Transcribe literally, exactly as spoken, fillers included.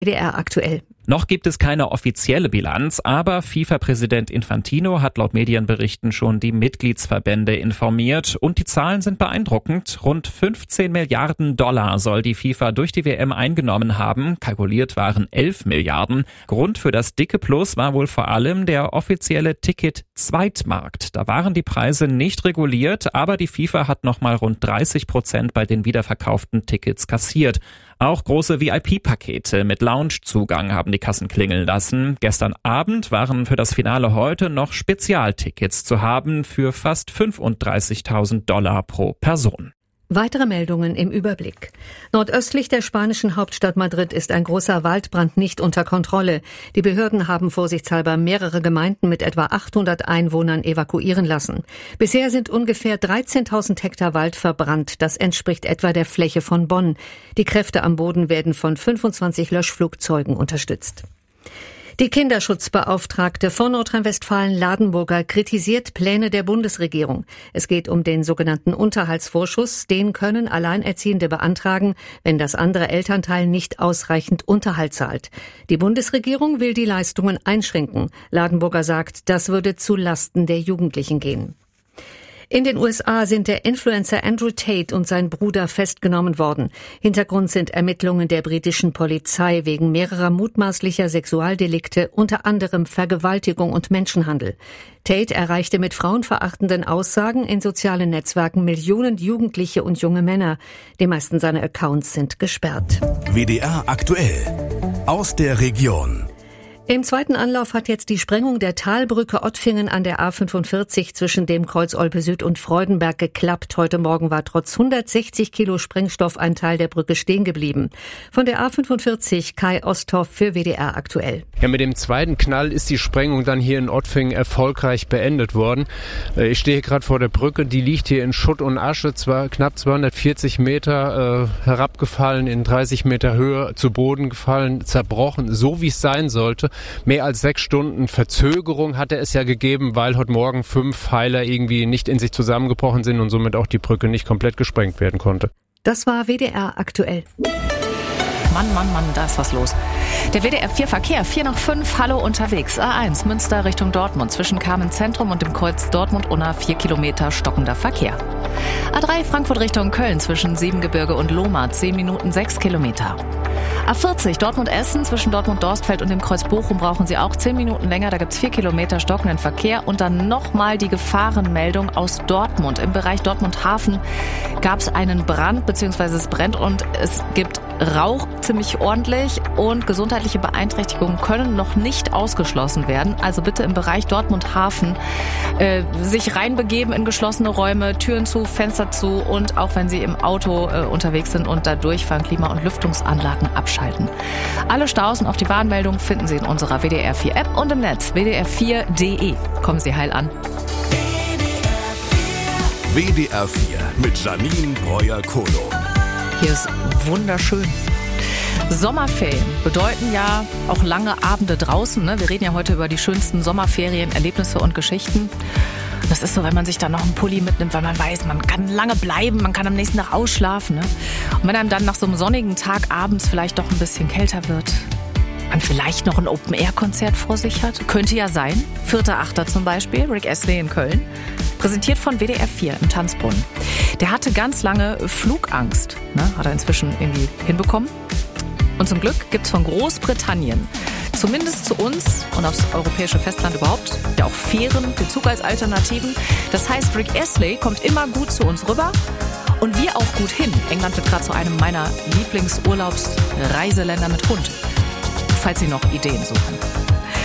W D R aktuell. Noch gibt es keine offizielle Bilanz, aber FIFA-Präsident Infantino hat laut Medienberichten schon die Mitgliedsverbände informiert und die Zahlen sind beeindruckend. Rund fünfzehn Milliarden Dollar soll die FIFA durch die W M eingenommen haben. Kalkuliert waren elf Milliarden. Grund für das dicke Plus war wohl vor allem der offizielle Ticket-Zweitmarkt. Da waren die Preise nicht reguliert, aber die FIFA hat nochmal rund dreißig Prozent bei den wiederverkauften Tickets kassiert. Auch große V I P-Pakete mit Loungezugang haben die Kassen klingeln lassen. Gestern Abend waren für das Finale heute noch Spezialtickets zu haben für fast fünfunddreißigtausend Dollar pro Person. Weitere Meldungen im Überblick. Nordöstlich der spanischen Hauptstadt Madrid ist ein großer Waldbrand nicht unter Kontrolle. Die Behörden haben vorsichtshalber mehrere Gemeinden mit etwa achthundert Einwohnern evakuieren lassen. Bisher sind ungefähr dreizehntausend Hektar Wald verbrannt. Das entspricht etwa der Fläche von Bonn. Die Kräfte am Boden werden von fünfundzwanzig Löschflugzeugen unterstützt. Die Kinderschutzbeauftragte von Nordrhein-Westfalen Ladenburger kritisiert Pläne der Bundesregierung. Es geht um den sogenannten Unterhaltsvorschuss. Den können Alleinerziehende beantragen, wenn das andere Elternteil nicht ausreichend Unterhalt zahlt. Die Bundesregierung will die Leistungen einschränken. Ladenburger sagt, das würde zu Lasten der Jugendlichen gehen. In den U S A sind der Influencer Andrew Tate und sein Bruder festgenommen worden. Hintergrund sind Ermittlungen der britischen Polizei wegen mehrerer mutmaßlicher Sexualdelikte, unter anderem Vergewaltigung und Menschenhandel. Tate erreichte mit frauenverachtenden Aussagen in sozialen Netzwerken Millionen Jugendliche und junge Männer. Die meisten seiner Accounts sind gesperrt. W D R aktuell aus der Region. Im zweiten Anlauf hat jetzt die Sprengung der Talbrücke Ottfingen an der A fünfundvierzig zwischen dem Kreuz Olpe Süd und Freudenberg geklappt. Heute Morgen war trotz hundertsechzig Kilo Sprengstoff ein Teil der Brücke stehen geblieben. Von der A fünfundvierzig Kai Osthoff für W D R aktuell. Ja, mit dem zweiten Knall ist die Sprengung dann hier in Ottfingen erfolgreich beendet worden. Ich stehe hier gerade vor der Brücke, die liegt hier in Schutt und Asche, zwar knapp zweihundertvierzig Meter äh, herabgefallen, in dreißig Meter Höhe zu Boden gefallen, zerbrochen, so wie es sein sollte. Mehr als sechs Stunden Verzögerung hatte es ja gegeben, weil heute Morgen fünf Pfeiler irgendwie nicht in sich zusammengebrochen sind und somit auch die Brücke nicht komplett gesprengt werden konnte. Das war W D R aktuell. Mann, Mann, Mann, da ist was los. Der W D R vier Verkehr, vier nach fünf, hallo unterwegs. A eins, Münster Richtung Dortmund, zwischen Kamen Zentrum und dem Kreuz Dortmund-Unna, vier Kilometer stockender Verkehr. A drei, Frankfurt Richtung Köln, zwischen Siebengebirge und Lohmar, zehn Minuten, sechs Kilometer. A vierzig, Dortmund-Essen, zwischen Dortmund-Dorstfeld und dem Kreuz Bochum brauchen Sie auch zehn Minuten länger. Da gibt's vier Kilometer stockenden Verkehr. Und dann nochmal die Gefahrenmeldung aus Dortmund. Im Bereich Dortmund-Hafen gab's einen Brand, beziehungsweise es brennt und es gibt Rauch ziemlich ordentlich und gesundheitliche Beeinträchtigungen können noch nicht ausgeschlossen werden. Also bitte im Bereich Dortmund-Hafen äh, sich reinbegeben in geschlossene Räume, Türen zu, Fenster zu und auch wenn Sie im Auto äh, unterwegs sind und da durchfahren, Klima- und Lüftungsanlagen abschalten. Alle Staus und auch die Warnmeldung finden Sie in unserer W D R vier App und im Netz w d r vier punkt d e. Kommen Sie heil an. W D R vier mit Janine Breuer-Kolo. Hier ist wunderschön. Sommerferien bedeuten ja auch lange Abende draußen. Ne? Wir reden ja heute über die schönsten Sommerferien, Erlebnisse und Geschichten. Das ist so, wenn man sich dann noch einen Pulli mitnimmt, weil man weiß, man kann lange bleiben, man kann am nächsten Tag ausschlafen. Ne? Und wenn einem dann nach so einem sonnigen Tag abends vielleicht doch ein bisschen kälter wird, man vielleicht noch ein Open-Air-Konzert vor sich hat, könnte ja sein. vierter achter zum Beispiel, Rick Astley in Köln. Präsentiert von W D R vier im Tanzbrunnen. Der hatte ganz lange Flugangst. Ne? Hat er inzwischen irgendwie hinbekommen. Und zum Glück gibt's von Großbritannien, zumindest zu uns und aufs europäische Festland überhaupt, ja auch Fähren, den Zug als Alternativen. Das heißt, Rick Astley kommt immer gut zu uns rüber und wir auch gut hin. England wird gerade zu einem meiner Lieblingsurlaubsreiseländer mit Hund, falls Sie noch Ideen suchen.